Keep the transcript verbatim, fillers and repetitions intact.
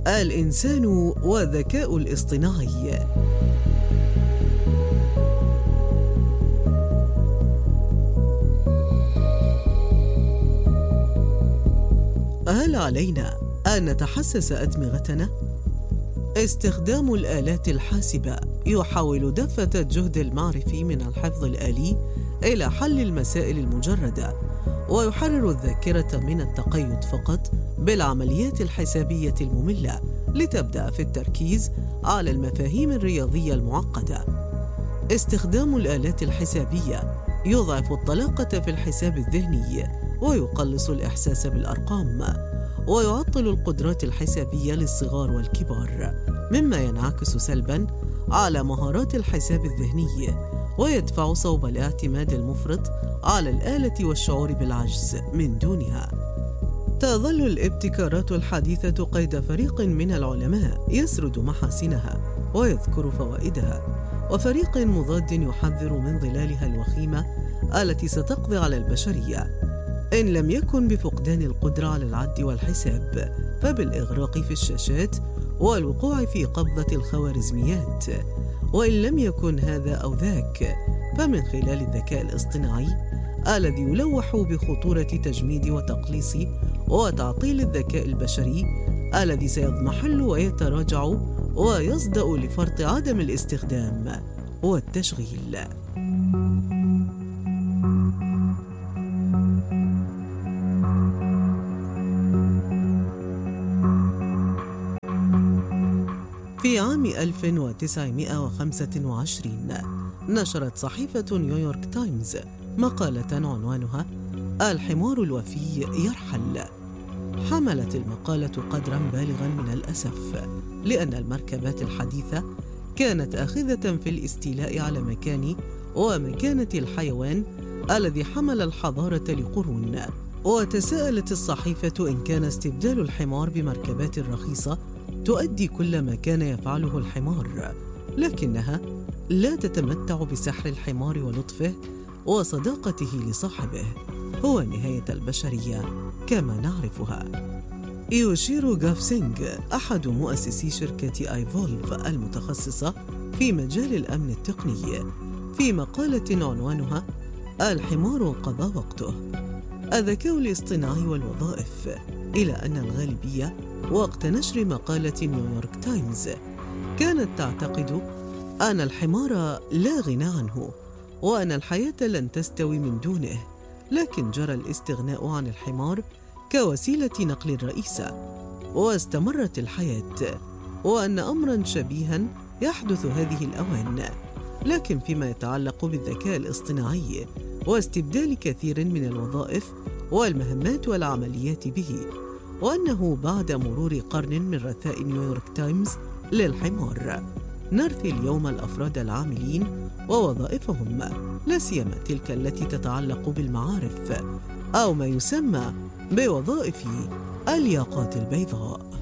الإنسان والذكاء الاصطناعي. هل علينا أن نتحسس أدمغتنا؟ استخدام الآلات الحاسبة يحول دفة الجهد المعرفي من الحفظ الآلي إلى حل المسائل المجردة، ويحرر الذاكرة من التقيد فقط بالعمليات الحسابية المملة لتبدأ في التركيز على المفاهيم الرياضية المعقدة. استخدام الآلات الحسابية يضعف الطلاقة في الحساب الذهني ويقلص الإحساس بالأرقام، ويعطل القدرات الحسابية للصغار والكبار، مما ينعكس سلباً على مهارات الحساب الذهني ويدفع صوب الاعتماد المفرط على الآلة والشعور بالعجز من دونها. تظل الابتكارات الحديثة قيد فريق من العلماء يسرد محاسنها ويذكر فوائدها، وفريق مضاد يحذر من ظلالها الوخيمة التي ستقضي على البشرية إن لم يكن بفقدان القدرة على العد والحساب، فبالإغراق في الشاشات والوقوع في قبضة الخوارزميات. وإن لم يكن هذا أو ذاك، فمن خلال الذكاء الاصطناعي الذي يلوح بخطورة تجميد وتقليص وتعطيل الذكاء البشري الذي سيضمحل ويتراجع ويصدأ لفرط عدم الاستخدام والتشغيل. في عام ألف وتسعمائة وخمسة وعشرين نشرت صحيفة نيويورك تايمز مقالة عنوانها "الحمار الوفي يرحل". حملت المقالة قدراً بالغاً من الأسف، لأن المركبات الحديثة كانت آخذة في الاستيلاء على مكان ومكانة الحيوان الذي حمل الحضارة لقرون. وتساءلت الصحيفة إن كان استبدال الحمار بمركبات رخيصة تؤدي كل ما كان يفعله الحمار، لكنها لا تتمتع بسحر الحمار ولطفه وصداقته لصاحبه، هو نهاية البشرية كما نعرفها. يوشيرو غافسينغ، أحد مؤسسي شركة آيفولف المتخصصة في مجال الأمن التقني، في مقالة عنوانها "الحمار انقضى وقته، الذكاء الاصطناعي والوظائف", إلى أن الغالبية وقت نشر مقالة نيويورك تايمز كانت تعتقد أن الحمار لا غنى عنه وأن الحياة لن تستوي من دونه، لكن جرى الاستغناء عن الحمار كوسيلة نقل رئيسة واستمرت الحياة، وأن أمراً شبيهاً يحدث هذه الأوان، لكن فيما يتعلق بالذكاء الاصطناعي واستبدال كثير من الوظائف والمهمات والعمليات به، وأنه بعد مرور قرن من رثاء نيويورك تايمز للحمار نرثي اليوم الأفراد العاملين ووظائفهم، لا سيما تلك التي تتعلق بالمعارف أو ما يسمى بوظائف الياقات البيضاء.